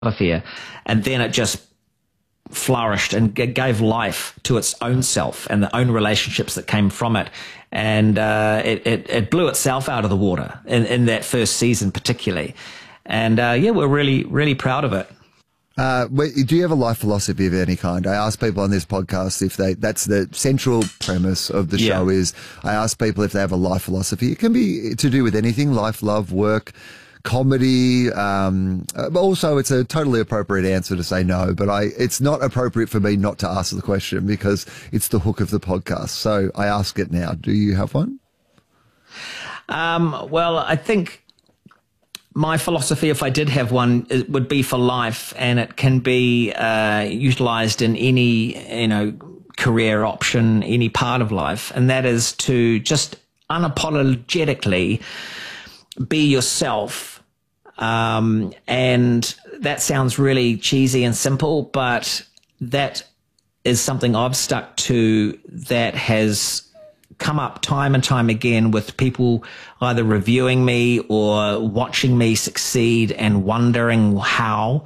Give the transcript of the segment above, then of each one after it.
affair, and then it just flourished and gave life to its own self and the own relationships that came from it. And it blew itself out of the water in that first season particularly. And we're really, really proud of it. Do you have a life philosophy of any kind? I ask people on this podcast if that's the central premise of the show is I ask people if they have a life philosophy. It can be to do with anything, life, love, work, comedy. But also it's a totally appropriate answer to say no, but it's not appropriate for me not to ask the question because it's the hook of the podcast. So I ask it now. Do you have one? Well, I think my philosophy, if I did have one, it would be for life, and it can be utilized in any, career option, any part of life, and that is to just unapologetically be yourself. And that sounds really cheesy and simple, but that is something I've stuck to that has come up time and time again with people either reviewing me or watching me succeed and wondering how.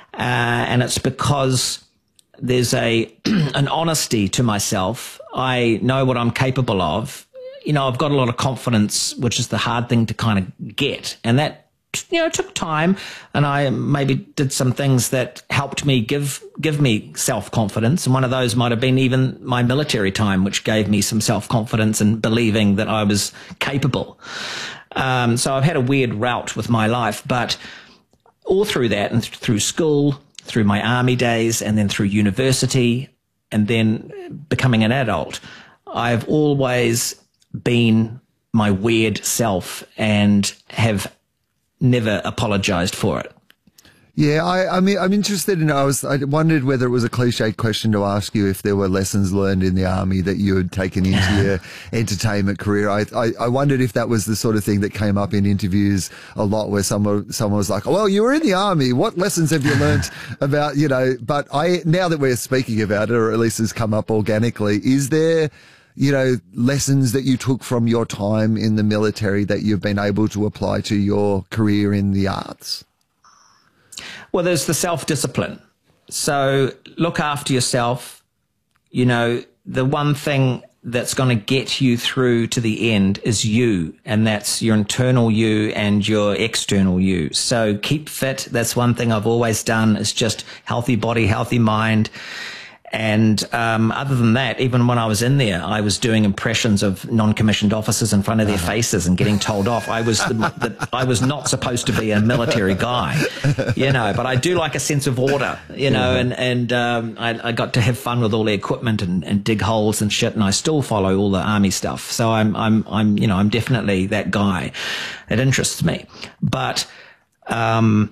And it's because there's an honesty to myself. I know what I'm capable of. I've got a lot of confidence, which is the hard thing to kind of get. And that, took time, and I maybe did some things that helped me give me self-confidence. And one of those might have been even my military time, which gave me some self-confidence and believing that I was capable. So I've had a weird route with my life, but all through that and through school, through my army days, and then through university, and then becoming an adult, I've always been my weird self and have never apologized for it. Yeah, I mean, I'm interested in, I wondered whether it was a cliche question to ask you if there were lessons learned in the army that you had taken into your entertainment career. I wondered if that was the sort of thing that came up in interviews a lot where someone was like, oh, well, you were in the army. What lessons have you learned about, but now that we're speaking about it, or at least has come up organically, is there, lessons that you took from your time in the military that you've been able to apply to your career in the arts? Well, there's the self-discipline. So look after yourself. The one thing that's going to get you through to the end is you, and that's your internal you and your external you. So keep fit. That's one thing I've always done, is just healthy body, healthy mind. And other than that, even when I was in there, I was doing impressions of non-commissioned officers in front of their faces and getting told off. I was not supposed to be a military guy, but I do like a sense of order, and I got to have fun with all the equipment and dig holes and shit, and I still follow all the army stuff. So I'm definitely that guy. It interests me, but I've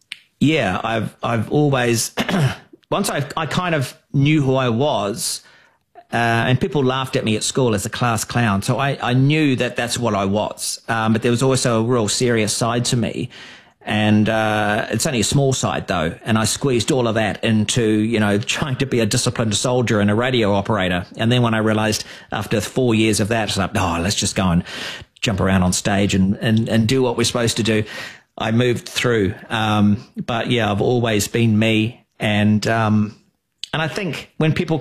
always. Once I kind of knew who I was, and people laughed at me at school as a class clown, so I knew that that's what I was. But there was also a real serious side to me, and it's only a small side though. And I squeezed all of that into trying to be a disciplined soldier and a radio operator. And then when I realized after 4 years of that, it's like, let's just go and jump around on stage and do what we're supposed to do. I moved through, but yeah, I've always been me. And I think when you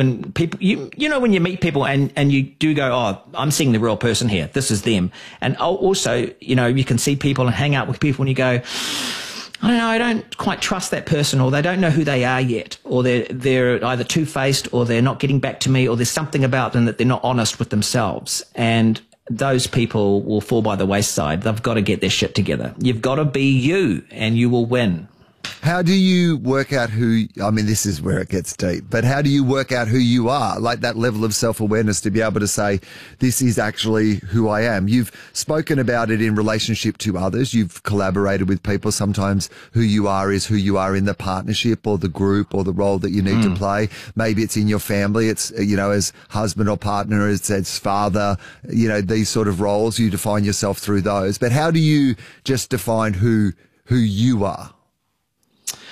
meet people and you do go, oh, I'm seeing the real person here. This is them. And also, you can see people and hang out with people and you go, I don't know, I don't quite trust that person, or they don't know who they are yet, or they're either two-faced, or they're not getting back to me, or there's something about them that they're not honest with themselves. And those people will fall by the wayside. They've got to get their shit together. You've got to be you and you will win. How do you work out this is where it gets deep, but how do you work out who you are? Like that level of self-awareness to be able to say, this is actually who I am. You've spoken about it in relationship to others. You've collaborated with people. Sometimes who you are is who you are in the partnership or the group or the role that you need to play. Maybe it's in your family. It's, as husband or partner, as father, these sort of roles, you define yourself through those. But how do you just define who you are?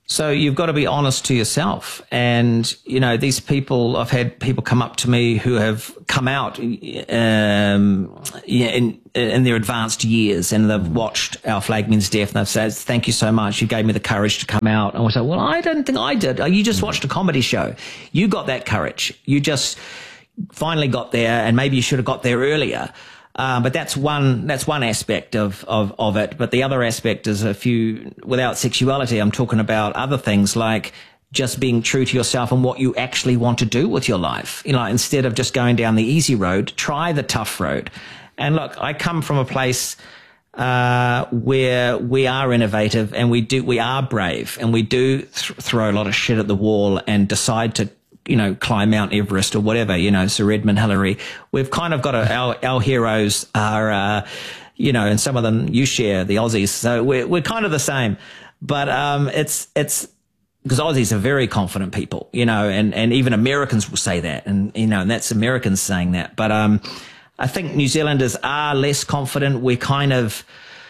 So you've got to be honest to yourself. And, you know, these people, I've had people come up to me who have come out in their advanced years, and they've watched Our Flagman's Death, and they've said, thank you so much. You gave me the courage to come out. And we say, well, I don't think I did. You just watched a comedy show. You got that courage. You just finally got there, and maybe you should have got there earlier. But that's one aspect of it. But the other aspect is without sexuality, I'm talking about other things like just being true to yourself and what you actually want to do with your life. You know, instead of just going down the easy road, try the tough road. And look, I come from a place where we are innovative, and we are brave, and we do throw a lot of shit at the wall and decide to, you know, climb Mount Everest or whatever, you know, Sir Edmund Hillary. We've kind of got our heroes are, you know, and some of them you share, the Aussies. So we're kind of the same, but, it's because Aussies are very confident people, you know, and even Americans will say that, and, you know, and that's Americans saying that. But, I think New Zealanders are less confident. We're kind of,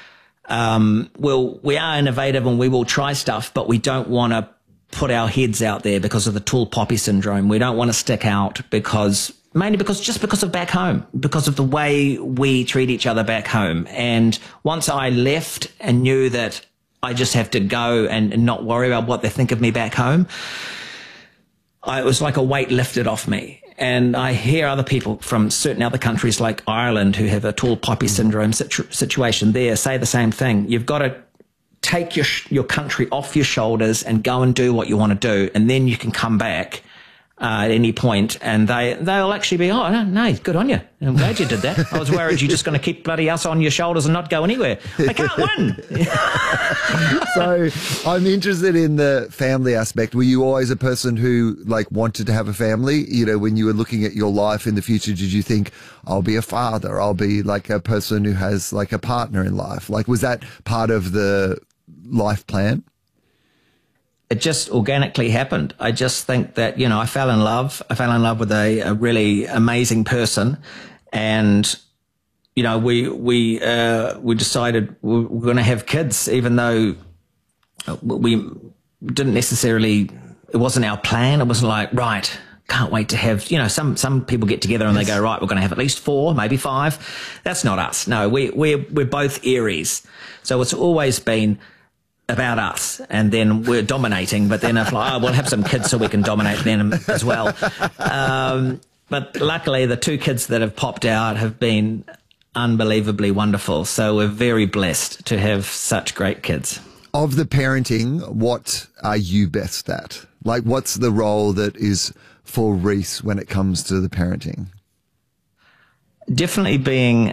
we are innovative, and we will try stuff, but we don't want to put our heads out there because of the tall poppy syndrome. We don't want to stick out mainly because of back home, because of the way we treat each other back home. And once I left and knew that I just have to go and not worry about what they think of me back home, it was like a weight lifted off me. And I hear other people from certain other countries like Ireland who have a tall poppy syndrome situation there say the same thing. You've got to take your country off your shoulders and go and do what you want to do, and then you can come back at any point, and they'll actually be, oh, no, good on you. I'm glad you did that. I was worried you're just going to keep bloody us on your shoulders and not go anywhere. I can't win. So I'm interested in the family aspect. Were you always a person who like wanted to have a family? You know, when you were looking at your life in the future, did you think, I'll be a father, I'll be like a person who has like a partner in life? Like, was that part of the life plan? It just organically happened. I just think that, you know, I fell in love with a really amazing person, and, you know, we decided we're going to have kids, even though we didn't necessarily, it wasn't our plan. It wasn't like, right, can't wait to have, you know, some people get together and they go, right, we're going to have at least 4, maybe 5. That's not us. No, we're both Aries. So it's always been about us, and then we're dominating, but then if like, we'll have some kids so we can dominate them as well. But luckily the 2 kids that have popped out have been unbelievably wonderful. So we're very blessed to have such great kids. Of the parenting, what are you best at? Like, what's the role that is for Rhys when it comes to the parenting? Definitely being,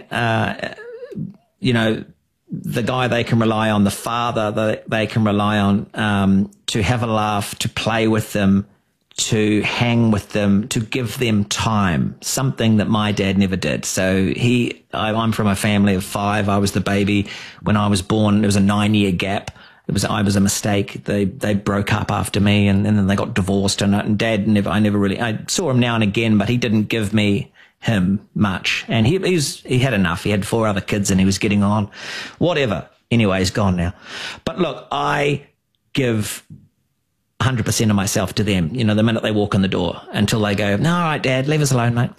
you know, the guy they can rely on, the father that they can rely on, to have a laugh, to play with them, to hang with them, to give them time, something that my dad never did. So I'm from a family of 5. I was the baby. When I was born, there was a 9-year gap. I was a mistake. They broke up after me, and then they got divorced, and Dad I saw him now and again, but he didn't give me him much, and he had enough. He had 4 other kids and he was getting on, whatever. Anyway, he's gone now. But look, I give 100% of myself to them, you know, the minute they walk in the door, until they go, no, all right, Dad, leave us alone, mate.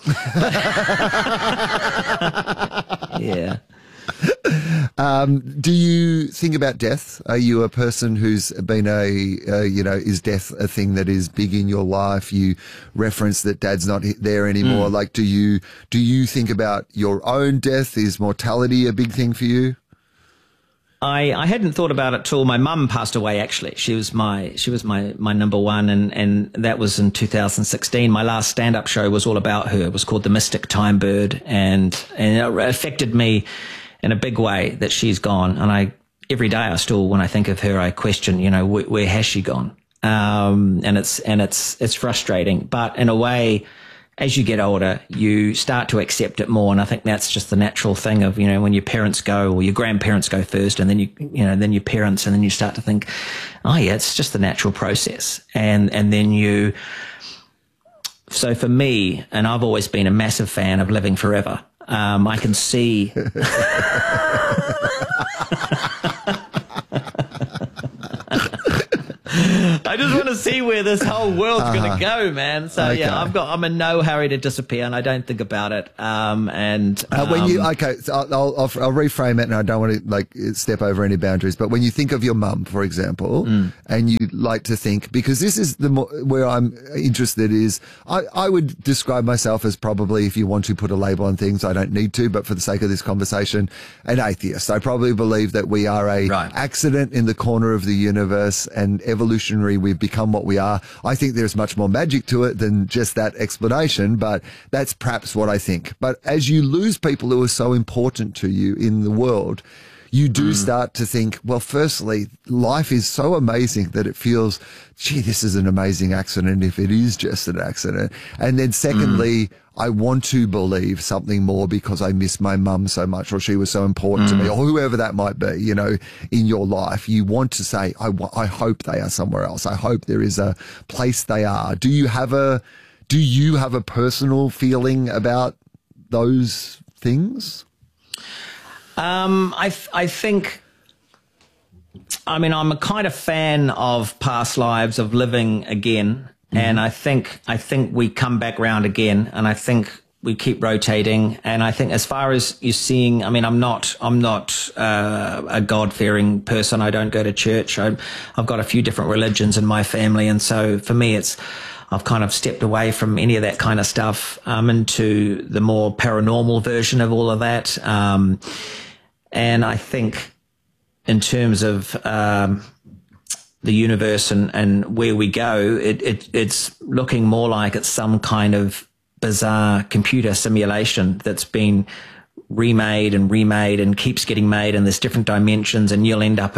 Yeah. Do you think about death? Are you a person who's been is death a thing that is big in your life? You referenced that Dad's not there anymore. Like, do you think about your own death? Is mortality a big thing for you? I hadn't thought about it till my mum passed away, actually. She was my number one, and that was in 2016. My last stand-up show was all about her. It was called The Mystic Time Bird, and it affected me in a big way that she's gone. And every day when I think of her, I question, you know, where has she gone? And it's frustrating, but in a way, as you get older, you start to accept it more. And I think that's just the natural thing of, you know, when your parents go, or your grandparents go first, and then then your parents, and then you start to think, oh yeah, it's just the natural process. And then so for me, and I've always been a massive fan of living forever. I can see. I just want to see where this whole world's going to go, man. So Okay. yeah, I'm in no hurry to disappear, and I don't think about it. So I'll reframe it, and I don't want to like step over any boundaries. But when you think of your mum, for example, and you like to think, because this is where I'm interested is, I would describe myself as probably, if you want to put a label on things, I don't need to, but for the sake of this conversation, an atheist. I probably believe that we are a accident in the corner of the universe, and evolutionary, we've become what we are. I think there's much more magic to it than just that explanation, but that's perhaps what I think. But as you lose people who are so important to you in the world, you do start to think, well, firstly, life is so amazing that it feels, gee, this is an amazing accident if it is just an accident. And then secondly, I want to believe something more because I miss my mum so much, or she was so important to me, or whoever that might be, you know, in your life. You want to say, I hope they are somewhere else. I hope there is a place they are. Do you have a personal feeling about those things? I think, I mean, I'm a kind of fan of past lives, of living again. And I think we come back round again, and I think we keep rotating. And I think as far as you're seeing, I mean, I'm not a God-fearing person. I don't go to church. I've got a few different religions in my family. And so for me, I've kind of stepped away from any of that kind of stuff, into the more paranormal version of all of that. And I think in terms of the universe and where we go, it's looking more like it's some kind of bizarre computer simulation that's been remade and keeps getting made, and there's different dimensions, and you'll end up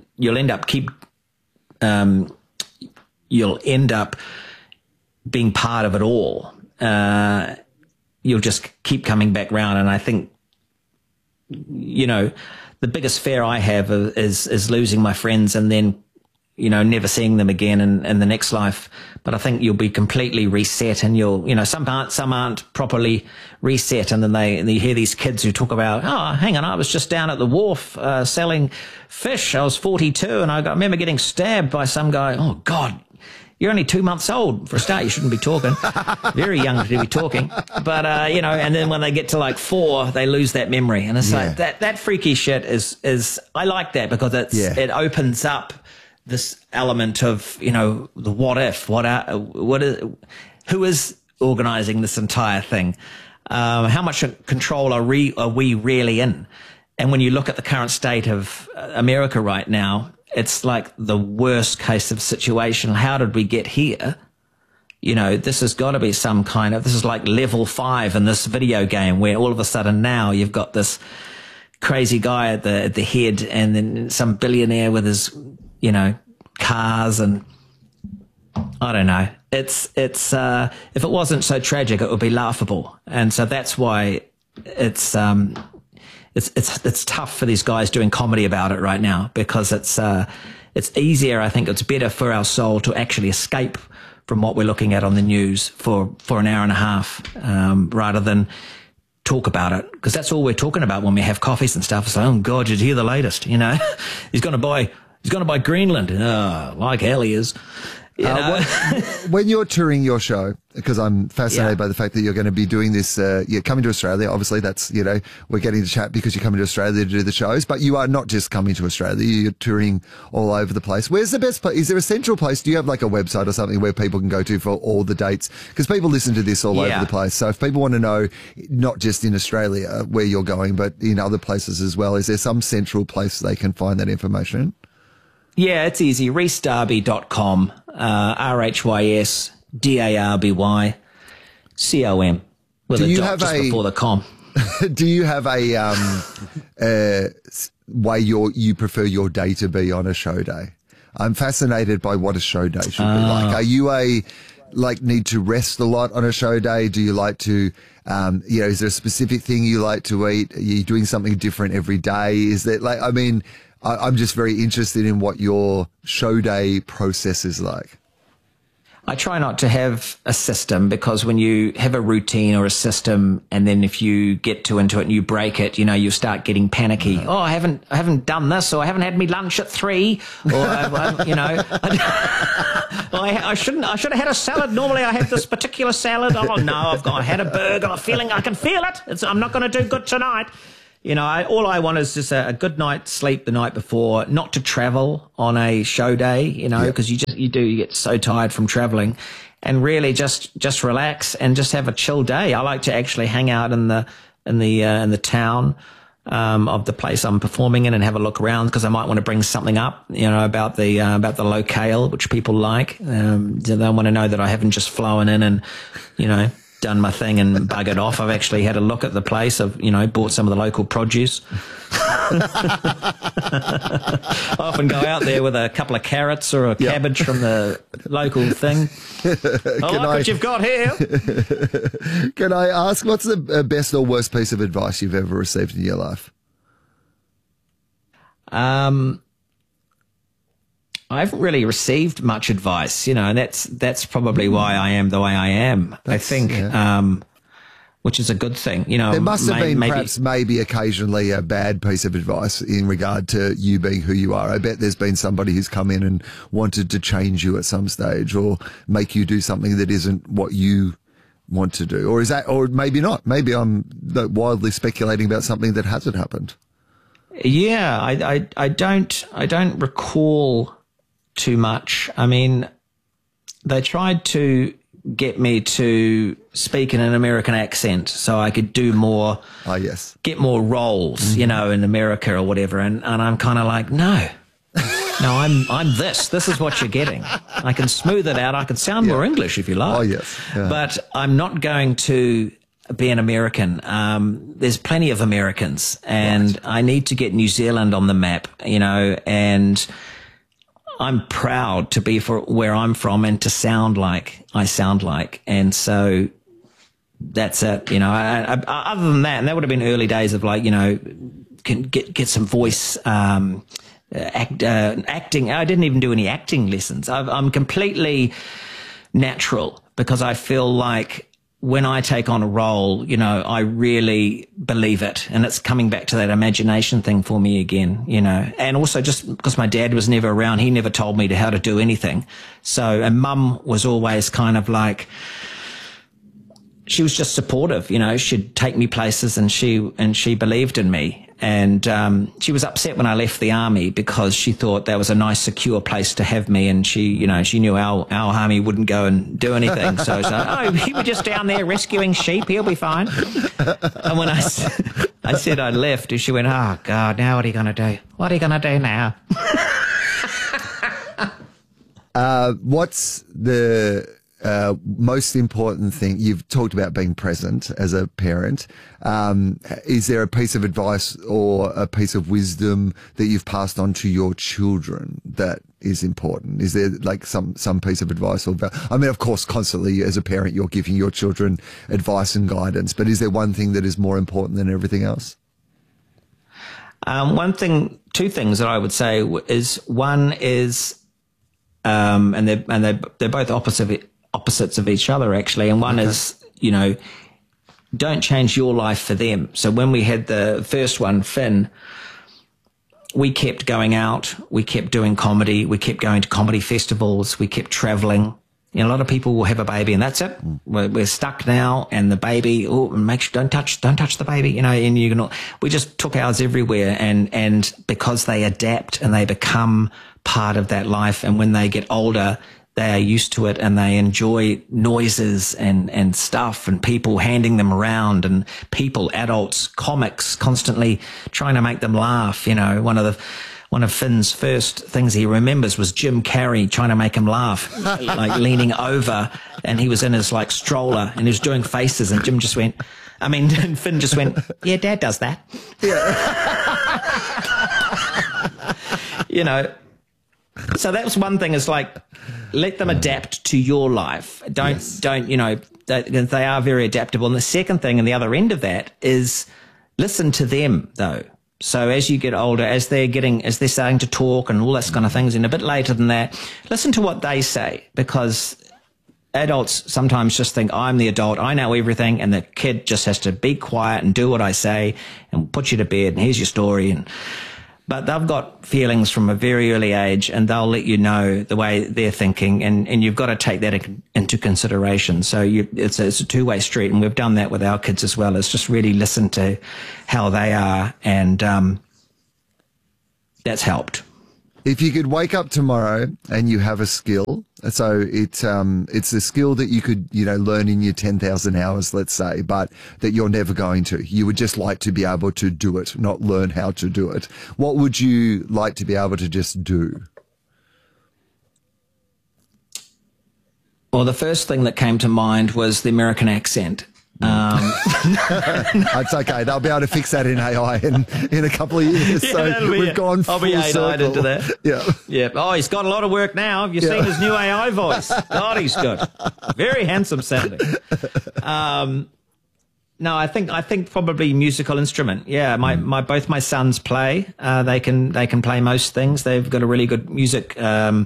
being part of it all. You'll just keep coming back round. And I think, you know, the biggest fear I have is losing my friends and then, you know, never seeing them again in the next life. But I think you'll be completely reset, and some aren't properly reset. And then you hear these kids who talk about, oh, hang on, I was just down at the wharf selling fish. I was 42 and I remember getting stabbed by some guy. Oh God, you're only 2 months old. For a start, you shouldn't be talking. Very young to be talking. But, and then when they get to like 4, they lose that memory. And it's like that freaky shit is I like that, because it opens up this element of, you know, the what if, who is organizing this entire thing? How much control are we really in? And when you look at the current state of America right now, it's like the worst case of situation. How did we get here? You know, this has got to be this is like level 5 in this video game, where all of a sudden now you've got this crazy guy at the head, and then some billionaire with his, you know, cars, and I don't know. It's if it wasn't so tragic, it would be laughable. And so that's why it's tough for these guys doing comedy about it right now, because it's easier. I think it's better for our soul to actually escape from what we're looking at on the news for an hour and a half, rather than talk about it, because that's all we're talking about when we have coffees and stuff. It's like, oh God, did you hear the latest? You know, he's going to buy Greenland. Like hell he is. You know? When you're touring your show, because I'm fascinated by the fact that you're going to be doing this, you're coming to Australia. Obviously, that's, you know, we're getting to chat because you're coming to Australia to do the shows, but you are not just coming to Australia. You're touring all over the place. Where's the best place? Is there a central place? Do you have like a website or something where people can go to for all the dates? Because people listen to this all over the place. So if people want to know, not just in Australia where you're going, but in other places as well, is there some central place they can find that information? Yeah, it's easy. RhysDarby.com, RhysDarby.com, with a dot just before the com. Do you have a way you prefer your day to be on a show day? I'm fascinated by what a show day should be like. Are you need to rest a lot on a show day? Do you like to, is there a specific thing you like to eat? Are you doing something different every day? Is that I'm just very interested in what your show day process is like. I try not to have a system, because when you have a routine or a system, and then if you get into it and you break it, you know, you start getting panicky. Oh, I haven't done this, or I haven't had me lunch at 3, or you know. I should have had a salad. Normally I have this particular salad. Oh no, I had a burger. I can feel it. I'm not going to do good tonight. All I want is just a good night's sleep the night before, not to travel on a show day, because you get so tired from traveling, and really just relax and just have a chill day. I like to actually hang out in the town of the place I'm performing in and have a look around, because I might want to bring something up, about the locale, which people like. They want to know that I haven't just flown in and, done my thing and buggered off. I've actually had a look at the place. I've, bought some of the local produce. I often go out there with a couple of carrots or a cabbage from the local thing. What you've got here. Can I ask, what's the best or worst piece of advice you've ever received in your life? I haven't really received much advice, and that's probably why I am the way I am. I think, which is a good thing. There must have been perhaps maybe occasionally a bad piece of advice in regard to you being who you are. I bet there's been somebody who's come in and wanted to change you at some stage or make you do something that isn't what you want to do. Or is that, or maybe not. Maybe I'm wildly speculating about something that hasn't happened. Yeah, I don't recall too much. I mean, they tried to get me to speak in an American accent so I could do more, get more roles, in America or whatever. And I'm kind of like, no, I'm this. This is what you're getting. I can smooth it out. I can sound more English if you like. Oh, yes. Yeah. But I'm not going to be an American. There's plenty of Americans, and I need to get New Zealand on the map, and I'm proud to be for where I'm from and to sound like I sound like. And so that's it, other than that, and that would have been early days of can get some voice, acting. I didn't even do any acting lessons. I'm completely natural, because I feel like when I take on a role, I really believe it. And it's coming back to that imagination thing for me again, and also just because my dad was never around, he never told me how to do anything. So, and mum was always kind of like, she was just supportive, she'd take me places, and she believed in me. And she was upset when I left the army, because she thought that was a nice, secure place to have me. And she knew our army wouldn't go and do anything. So he was just down there rescuing sheep. He'll be fine. And when I said I left, she went, oh, God, now what are you going to do? What are you going to do now? What's the most important thing? You've talked about being present as a parent. Is there a piece of advice or a piece of wisdom that you've passed on to your children that is important? Is there like some piece of advice or, I mean, of course, constantly as a parent, you're giving your children advice and guidance, but is there one thing that is more important than everything else? Two things that I would say is, one is, and they're both opposites of each other, actually. And one is, don't change your life for them. So when we had the first one, Finn, we kept going out, we kept doing comedy, we kept going to comedy festivals, we kept traveling. A lot of people will have a baby and that's it. We're stuck now, and the baby, make sure don't touch the baby, and we just took ours everywhere, and because they adapt and they become part of that life, and when they get older, they are used to it, and they enjoy noises and stuff, and people handing them around, and people, adults, comics constantly trying to make them laugh. One of Finn's first things he remembers was Jim Carrey trying to make him laugh, like leaning over, and he was in his stroller, and he was doing faces, and Finn just went, yeah, Dad does that. Yeah. So that was one thing, is let them adapt to your life. Don't, they are very adaptable. And the second thing, and the other end of that, is listen to them though. So as you get older, as they're starting to talk and all that kind of things, and a bit later than that, listen to what they say, because adults sometimes just think, I'm the adult, I know everything, and the kid just has to be quiet and do what I say and put you to bed, and here's your story. but they've got feelings from a very early age, and they'll let you know the way they're thinking, and you've got to take that into consideration. So it's a two-way street, and we've done that with our kids as well. It's just really listen to how they are, and that's helped. If you could wake up tomorrow and you have a skill, so it's a skill that you could, learn in your 10,000 hours, let's say, but that you're never going to. You would just like to be able to do it, not learn how to do it. What would you like to be able to just do? Well, the first thing that came to mind was the American accent. It's okay. They'll be able to fix that in AI in a couple of years. Yeah, so we've gone full I'll be AI'd into that. Yeah. Yeah. Oh, he's got a lot of work now. Have you seen his new AI voice? God, he's good. Very handsome sounding. No, I think probably musical instrument. Yeah, both my sons play. They can play most things. They've got a really good music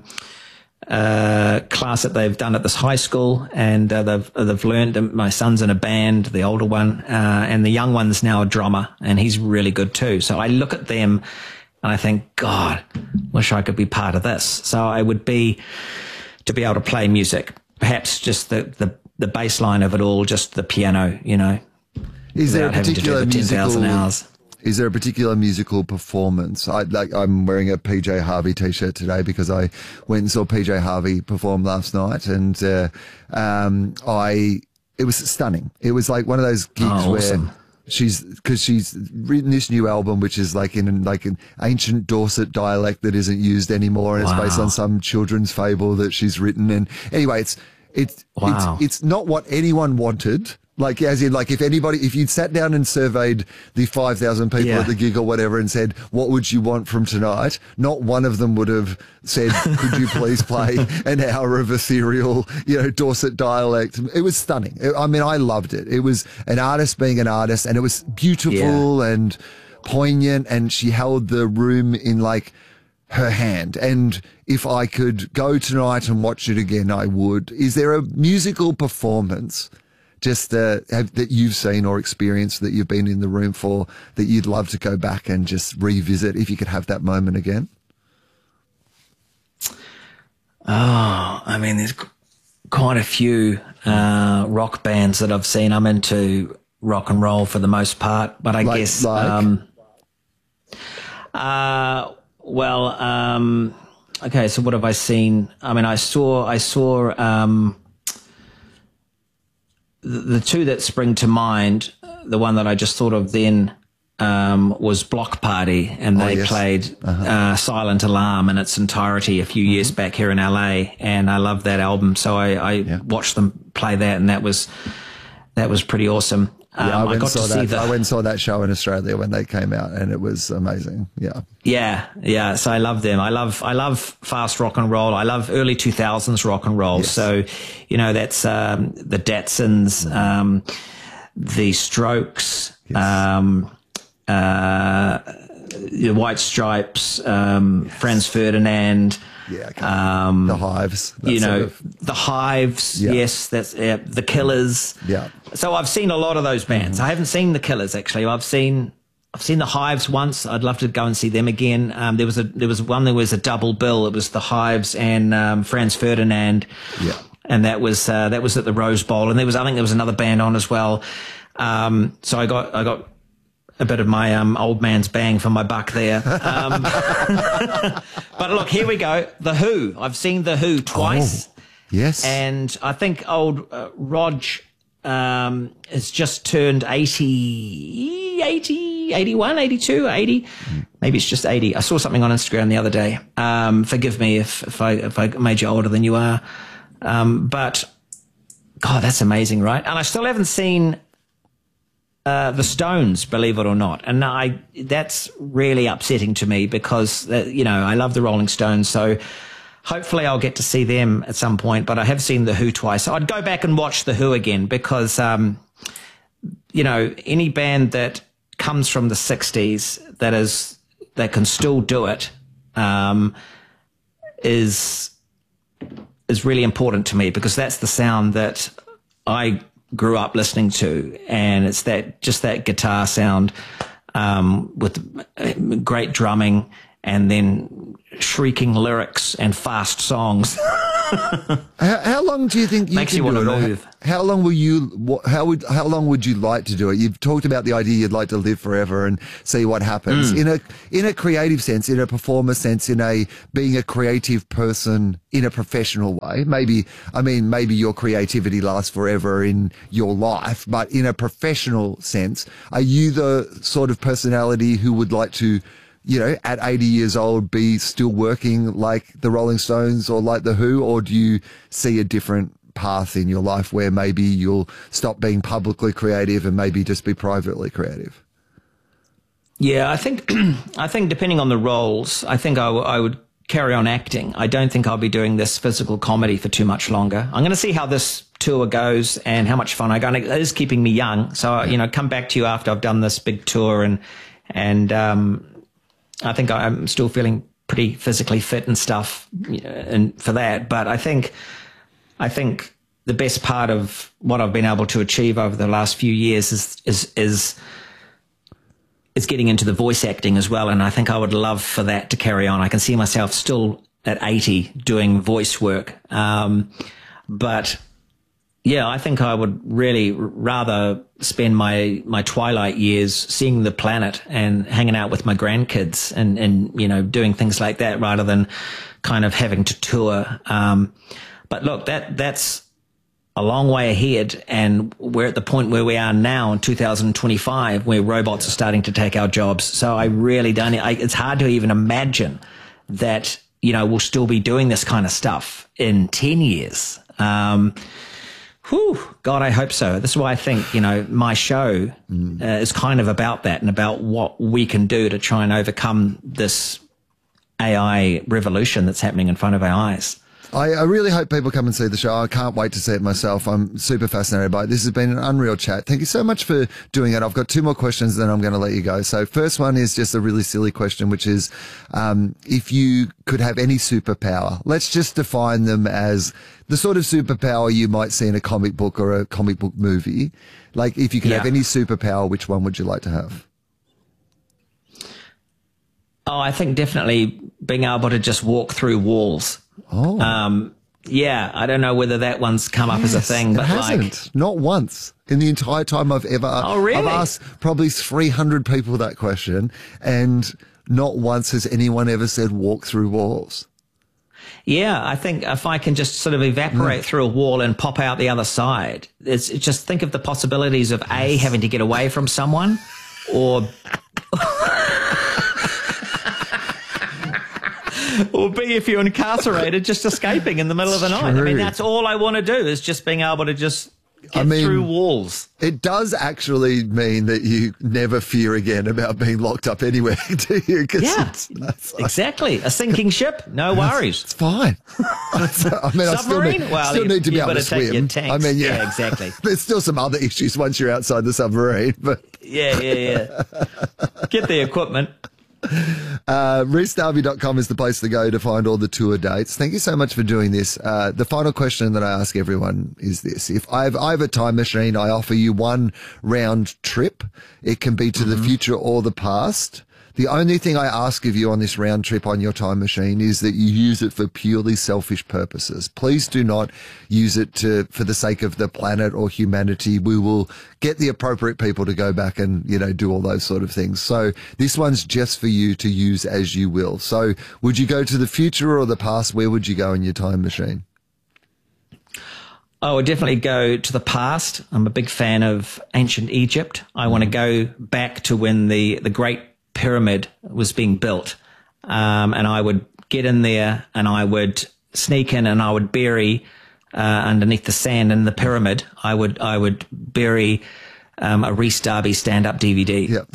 class that they've done at this high school, and they've learned. My son's in a band, the older one, and the young one's now a drummer, and he's really good too. So I look at them and I think, God, wish I could be part of this. So I would be to be able to play music, perhaps just the bass line of it all, just the piano, Is there a particular musical? Hours. Is there a particular musical performance? I'm wearing a PJ Harvey t-shirt today because I went and saw PJ Harvey perform last night, and it was stunning. It was like one of those gigs where she's written this new album, which is like in an ancient Dorset dialect that isn't used anymore, and it's based on some children's fable that she's written. And anyway, it's not what anyone wanted. Like, as in, like, if you'd sat down and surveyed the 5,000 people at the gig or whatever and said, what would you want from tonight? Not one of them would have said, could you please play an hour of ethereal, Dorset dialect? It was stunning. I mean, I loved it. It was an artist being an artist, and it was beautiful and poignant, and she held the room in, like, her hand. And if I could go tonight and watch it again, I would. Is there a musical performance just that you've seen or experienced that you've been in the room for that you'd love to go back and just revisit if you could have that moment again? Oh, I mean, there's quite a few rock bands that I've seen. I'm into rock and roll for the most part, but I guess okay, so what have I seen? I mean, I saw the two that spring to mind, the one that I just thought of then was Block Party, and they played Silent Alarm in its entirety a few years back here in LA, and I love that album. So I watched them play that, and that was pretty awesome. I went and saw that show in Australia when they came out, and it was amazing. Yeah. So I love them. I love fast rock and roll. I love early 2000s rock and roll. Yes. So, that's the Datsuns, the Strokes, the White Stripes, Franz Ferdinand. The Hives. The Hives. Yeah. Yes, that's the Killers. Yeah. So I've seen a lot of those bands. I haven't seen the Killers actually. I've seen the Hives once. I'd love to go and see them again. There was a double bill. It was the Hives and Franz Ferdinand. Yeah. And that was at the Rose Bowl. And I think there was another band on as well. So I got a bit of my old man's bang for my buck there. But look, here we go. The Who. I've seen The Who twice. Oh, yes. And I think old Rog has just turned 80, 81, 82, 80. Maybe it's just 80. I saw something on Instagram the other day. Forgive me if I made you older than you are. But, God, that's amazing, right? And I still haven't seen the Stones, believe it or not. And that's really upsetting to me because, I love the Rolling Stones. So hopefully I'll get to see them at some point, but I have seen The Who twice. So I'd go back and watch The Who again because, any band that comes from the 60s that can still do it, is really important to me because that's the sound that I grew up listening to, and it's that guitar sound. with great drumming and then shrieking lyrics and fast songs. How long do you think you Makes can you want do to it? move. How long will you? How long would you like to do it? You've talked about the idea you'd like to live forever and see what happens. In a creative sense, in a performer sense, in a being a creative person in a professional way. Maybe your creativity lasts forever in your life, but in a professional sense, are you the sort of personality who would like to, at 80 years old, be still working like the Rolling Stones or like the Who, or do you see a different path in your life where maybe you'll stop being publicly creative and maybe just be privately creative? Yeah, I think depending on the roles, I think I would carry on acting. I don't think I'll be doing this physical comedy for too much longer. I'm going to see how this tour goes and how much fun I got. It is keeping me young. So, come back to you after I've done this big tour and I think I'm still feeling pretty physically fit and stuff, and for that. But I think the best part of what I've been able to achieve over the last few years is getting into the voice acting as well. And I think I would love for that to carry on. I can see myself still at 80 doing voice work. But yeah, I think I would really rather spend my twilight years seeing the planet and hanging out with my grandkids and doing things like that rather than kind of having to tour. But look, that's a long way ahead, and we're at the point where we are now in 2025 where robots are starting to take our jobs. So I really don't, it's hard to even imagine that, we'll still be doing this kind of stuff in 10 years. God, I hope so. This is why I think, my show is kind of about that and about what we can do to try and overcome this AI revolution that's happening in front of our eyes. I really hope people come and see the show. I can't wait to see it myself. I'm super fascinated by it. This has been an unreal chat. Thank you so much for doing it. I've got two more questions, then I'm going to let you go. So first one is just a really silly question, which is, if you could have any superpower, let's just define them as the sort of superpower you might see in a comic book or a comic book movie. Like, if you could have any superpower, which one would you like to have? Oh, I think definitely being able to just walk through walls. Oh. Yeah, I don't know whether that one's come up as a thing, but it hasn't. Not once in the entire time I've ever. Oh, really? I've asked probably 300 people that question, and not once has anyone ever said walk through walls. Yeah, I think if I can just sort of evaporate through a wall and pop out the other side, it's just think of the possibilities of A, having to get away from someone, or or B, if you're incarcerated, just escaping in the middle of the night. I mean, that's all I want to do is just being able to just get through walls. It does actually mean that you never fear again about being locked up anywhere, do you? Yeah, exactly. A sinking ship, no worries. It's fine. I mean, submarine? I still need to be able to swim. I mean, yeah, exactly. There's still some other issues once you're outside the submarine, but yeah. Get the equipment. RhysDarby.com is the place to go to find all the tour dates. Thank you so much for doing this. The final question that I ask everyone is this. If I have a time machine, I offer you one round trip. It can be to the future or the past. The only thing I ask of you on this round trip on your time machine is that you use it for purely selfish purposes. Please do not use it for the sake of the planet or humanity. We will get the appropriate people to go back and, do all those sort of things. So this one's just for you to use as you will. So would you go to the future or the past? Where would you go in your time machine? I would definitely go to the past. I'm a big fan of ancient Egypt. I want to go back to when the Great Pyramid was being built, and I would get in there and I would sneak in and I would bury underneath the sand in the pyramid. I would bury a Rhys Darby stand-up DVD. Yep.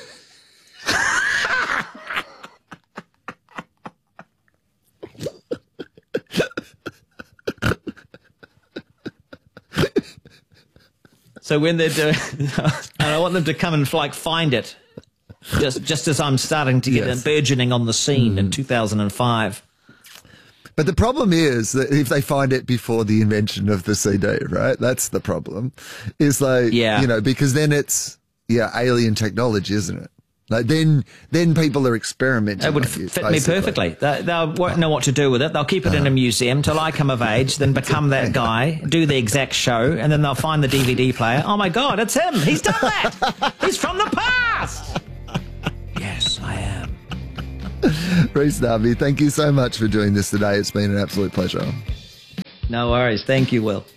So when they're doing, and I want them to come and find it. Just as I'm starting to get burgeoning on the scene in 2005. But the problem is that if they find it before the invention of the CD, right? That's the problem. Is like, because then it's, alien technology, isn't it? Like then people are experimenting. It would on you, fit me basically. perfectly. They won't know what to do with it. They'll keep it in a museum till I come of age, then become that guy, do the exact show, and then they'll find the DVD player. Oh my God, it's him. He's done that. He's from the past. Yes, I am. Rhys Darby, thank you so much for doing this today. It's been an absolute pleasure. No worries. Thank you, Will.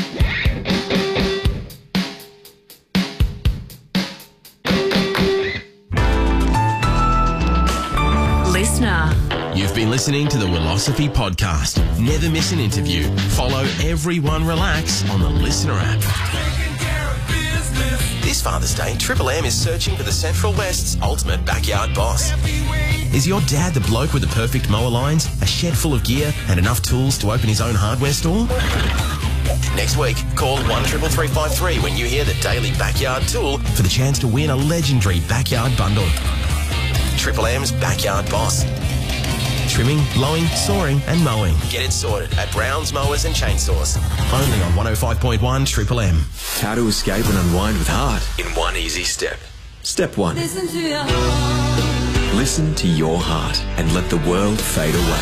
Listener. You've been listening to the Willosophy Podcast. Never miss an interview. Follow Everyone Relax on the Listener app. This Father's Day, Triple M is searching for the Central West's ultimate backyard boss. Is your dad the bloke with the perfect mower lines, a shed full of gear, and enough tools to open his own hardware store? Next week, call 133353 when you hear the daily backyard tool for the chance to win a legendary backyard bundle. Triple M's Backyard Boss. Trimming, blowing, sawing and mowing. Get it sorted at Brown's Mowers and Chainsaws. Only on 105.1 Triple M. How to escape and unwind with heart in one easy step. Step 1. Listen to your heart. Listen to your heart and let the world fade away.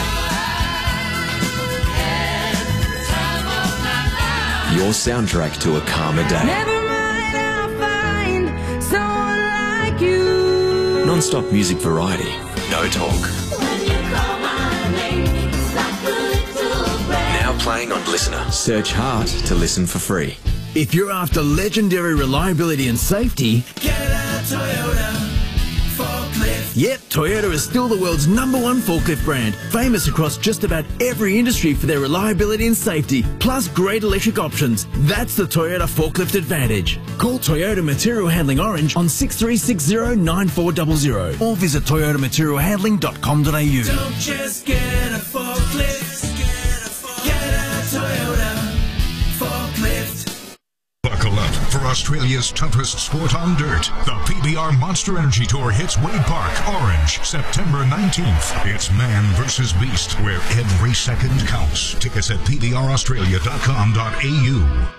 Your soundtrack to a calmer day. Never mind, I'll find someone like you. Non-stop music variety. No talk. When you call my name, it's like a little breath. Now playing on Listener. Search Heart to listen for free. If you're after legendary reliability and safety, Get a Toyota forklift. yep, Toyota is still the world's #1 forklift brand, famous across just about every industry for their reliability and safety, plus great electric options. That's the Toyota Forklift Advantage. Call Toyota Material Handling Orange on 6360-9400 or visit toyotamaterialhandling.com.au. Don't just get a forklift. Get a Toyota forklift. Buckle up for Australia's toughest sport on dirt. The PBR Monster Energy Tour hits Wade Park, Orange, September 19th. It's man versus beast, where every second counts. Tickets at pbraustralia.com.au.